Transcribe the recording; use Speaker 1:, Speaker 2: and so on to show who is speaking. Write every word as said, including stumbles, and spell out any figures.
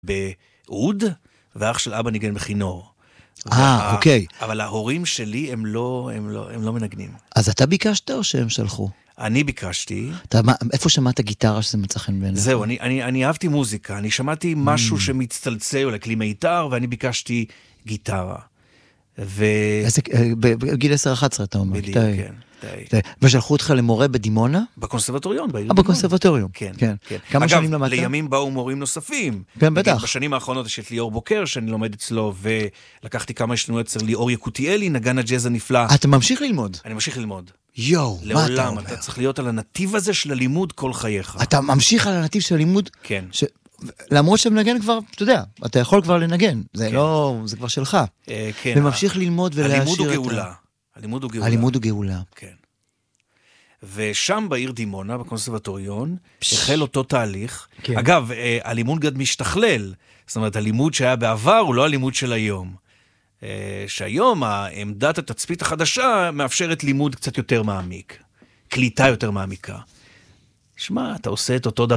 Speaker 1: בעוד, ואח של אבא ניגן בכינור.
Speaker 2: אה, אוקיי.
Speaker 1: אבל ההורים שלי הם לא, הם לא, הם לא מנגנים.
Speaker 2: אז אתה ביקשת או שהם שלחו?
Speaker 1: אני ביקשתי.
Speaker 2: אתה, מה, איפה שמעת גיטרה שזה מצא חן בעיניך?
Speaker 1: זהו, אני, אני, אני אהבתי מוזיקה, אני שמעתי משהו mm. שמצטלצל, או לכלי מיתר, ואני ביקשתי גיטרה. ו...
Speaker 2: איזה, בגיל עשר אחת עשרה אתה אומר.
Speaker 1: בדיוק, כן.
Speaker 2: ושלחו אותך למורה בדימונה?
Speaker 1: בקונסרבטוריון, בעיר
Speaker 2: דימונה. אה, בקונסרבטוריון.
Speaker 1: כן,
Speaker 2: כן.
Speaker 1: כן.
Speaker 2: כמה
Speaker 1: אגב,
Speaker 2: שנים למדת?
Speaker 1: לימים באו מורים נוספים.
Speaker 2: כן, בטח.
Speaker 1: בשנים האחרונות יש את ליאור בוקר, שאני לומד אצלו, ולקחתי כמה שנים אצל ליאור יקותיאלי, נגן הג'אז הנפלא.
Speaker 2: אתה ממשיך ללמוד?
Speaker 1: אני ממשיך ללמוד.
Speaker 2: יואו, מה אתה אומר?
Speaker 1: לעולם, אתה צריך להיות על הנתיב הזה של הלימוד כל חייך.
Speaker 2: אתה ממשיך על הנתיב של הלימוד?
Speaker 1: כן.
Speaker 2: ש... למרות שמנגן כבר, אתה יודע, אתה יכול כבר לנגן, זה כן. לא, זה כבר שלך.
Speaker 1: אה, כן.
Speaker 2: וממשיך ללמוד ולהשאיר
Speaker 1: הלימוד הוא גאולה. ה... הלימוד הוא גאולה.
Speaker 2: הלימוד הוא גאולה.
Speaker 1: כן. ושם בעיר דימונה, בקונסרבטוריון, החל אותו תהליך. כן. אגב, הלימוד גם משתכלל. זאת אומרת, הלימוד שהיה בעבר הוא לא הלימוד של היום. שהיום העמדת התצפית החדשה מאפשרת לימוד קצת יותר מעמיק. קליטה יותר מעמיקה. שמע, אתה עושה את אותו דבר.